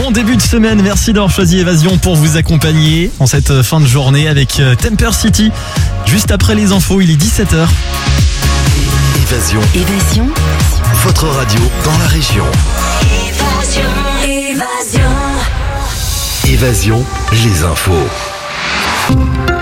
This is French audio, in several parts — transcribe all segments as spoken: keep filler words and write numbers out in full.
Bon début de semaine, merci d'avoir choisi Évasion pour vous accompagner en cette fin de journée avec Temper City. Juste après les infos, il est dix-sept heures. Évasion. Évasion. Votre radio dans la région. Évasion. Évasion. Évasion, les infos.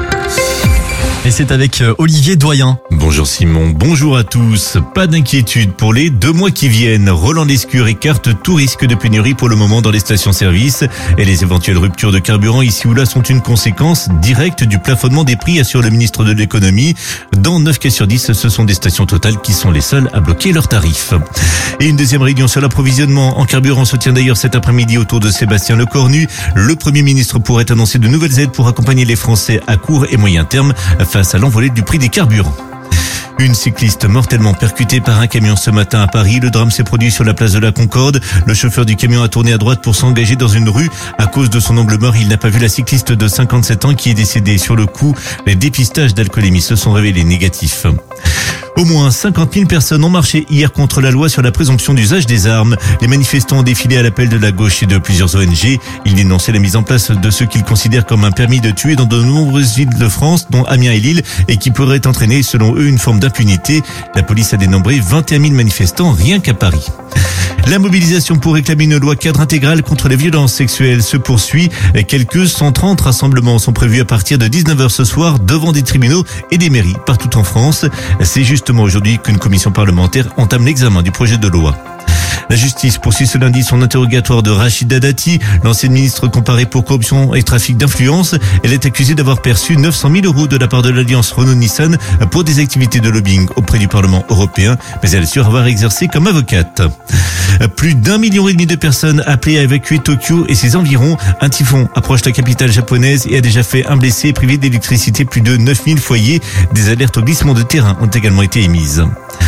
Et c'est avec Olivier Doyen. Bonjour Simon, bonjour à tous. Pas d'inquiétude pour les deux mois qui viennent. Roland Lescure écarte tout risque de pénurie pour le moment dans les stations-service. Et les éventuelles ruptures de carburant ici ou là sont une conséquence directe du plafonnement des prix, assure le ministre de l'économie. Dans neuf cas sur dix, ce sont des stations Total qui sont les seules à bloquer leurs tarifs. Et une deuxième réunion sur l'approvisionnement en carburant se tient d'ailleurs cet après-midi autour de Sébastien Lecornu. Le Premier ministre pourrait annoncer de nouvelles aides pour accompagner les Français à court et moyen terme face à l'envolée du prix des carburants. Une cycliste mortellement percutée par un camion ce matin à Paris. Le drame s'est produit sur la place de la Concorde. Le chauffeur du camion a tourné à droite pour s'engager dans une rue. À cause de son angle mort, il n'a pas vu la cycliste de cinquante-sept ans qui est décédée sur le coup. Les dépistages d'alcoolémie se sont révélés négatifs. Au moins cinquante mille personnes ont marché hier contre la loi sur la présomption d'usage des armes. Les manifestants ont défilé à l'appel de la gauche et de plusieurs O N G. Ils dénonçaient la mise en place de ce qu'ils considèrent comme un permis de tuer dans de nombreuses villes de France, dont Amiens et Lille, et qui pourrait entraîner, selon eux, une forme d'impunité. La police a dénombré vingt et un mille manifestants rien qu'à Paris. La mobilisation pour réclamer une loi cadre intégrale contre les violences sexuelles se poursuit. Quelques cent trente rassemblements sont prévus à partir de dix-neuf heures ce soir devant des tribunaux et des mairies partout en France. C'est justement aujourd'hui qu'une commission parlementaire entame l'examen du projet de loi. La justice poursuit ce lundi son interrogatoire de Rachida Dati, l'ancienne ministre comparée pour corruption et trafic d'influence. Elle est accusée d'avoir perçu neuf cent mille euros de la part de l'alliance Renault-Nissan pour des activités de lobbying auprès du Parlement européen, mais elle assure avoir exercé comme avocate. Plus d'un million et demi de personnes appelées à évacuer Tokyo et ses environs. Un typhon approche la capitale japonaise et a déjà fait un blessé et privé d'électricité plus de neuf mille foyers. Des alertes au glissement de terrain ont également été émises.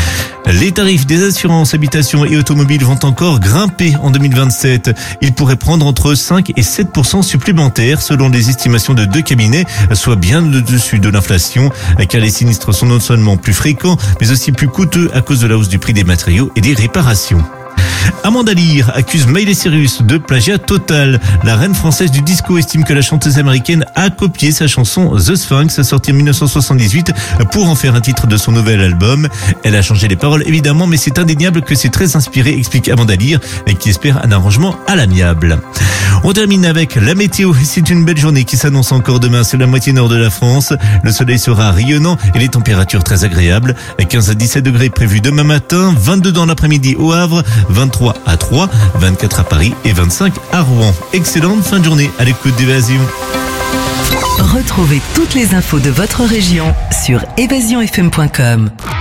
Les tarifs des assurances, habitations et automobiles vont encore grimper en deux mille vingt-sept. Ils pourraient prendre entre cinq et sept pour cent supplémentaires selon les estimations de deux cabinets, soit bien au-dessus de l'inflation, car les sinistres sont non seulement plus fréquents, mais aussi plus coûteux à cause de la hausse du prix des matériaux et des réparations. Amanda Lear accuse Miley Cyrus de plagiat total. La reine française du disco estime que la chanteuse américaine a copié sa chanson The Sphinx, sortie en dix-neuf cent soixante-dix-huit, pour en faire un titre de son nouvel album. Elle a changé les paroles évidemment, mais c'est indéniable que c'est très inspiré, explique Amanda Lear, qui espère un arrangement à l'amiable. On termine avec la météo. C'est une belle journée qui s'annonce encore demain sur la moitié nord de la France. Le soleil sera rayonnant et les températures très agréables. quinze à dix-sept degrés prévus demain matin, vingt-deux dans l'après-midi au Havre, vingt-trois à Troyes, vingt-quatre à Paris et vingt-cinq à Rouen. Excellente fin de journée à l'écoute d'Évasion. Retrouvez toutes les infos de votre région sur évasion f m point com.